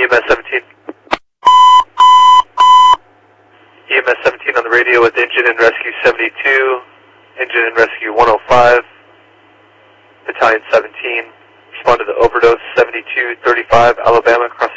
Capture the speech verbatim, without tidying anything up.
M S seventeen. E M S seventeen on the radio with engine and rescue seventy-two, engine and rescue one oh five, battalion seventeen. Respond to the overdose seventy-two thirty-five, Alabama, crossing